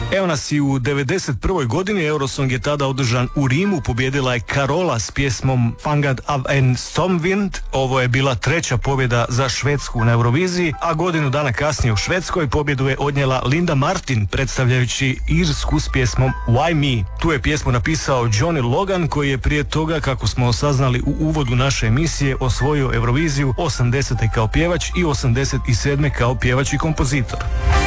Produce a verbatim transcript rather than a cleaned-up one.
Evo nas i u devedeset prvoj godini, Eurosong je tada održan u Rimu, pobjedila je Carola s pjesmom Fangad av en Stormvind. Ovo je bila treća pobjeda za Švedsku na Euroviziji, a godinu dana kasnije u Švedskoj pobjedu je odnijela Linda Martin, predstavljajući Irsku s pjesmom Why Me. Tu je pjesmu napisao Johnny Logan, koji je prije toga, kako smo saznali u uvodu naše emisije, osvojio Euroviziju osamdesete kao pjevač i osamdeset sedme kao pjevač i kompozitor.